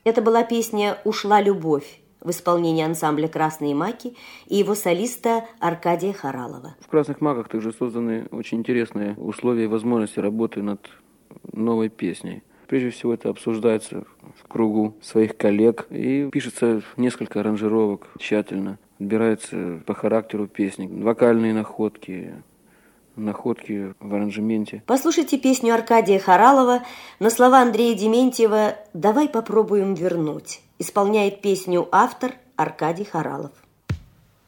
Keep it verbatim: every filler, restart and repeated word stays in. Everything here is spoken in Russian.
Это была песня «Ушла любовь» в исполнении ансамбля «Красные маки» и его солиста Аркадия Хоралова. В «Красных маках» также созданы очень интересные условия и возможности работы над новой песней. Прежде всего, это обсуждается в кругу своих коллег и пишется несколько аранжировок тщательно. Отбирается по характеру песни, вокальные находки, находки в аранжементе. Послушайте песню Аркадия Хоралова на слова Андрея Дементьева «Давай попробуем вернуть». Исполняет песню автор Аркадий Хоралов.